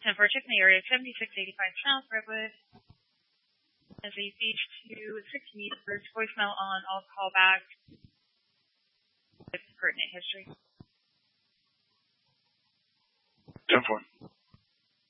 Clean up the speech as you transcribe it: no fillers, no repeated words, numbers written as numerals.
10 for check in the area, 7685 South Redwood. As a beach to 6 meters, voicemail on all callback with pertinent history. 10-4.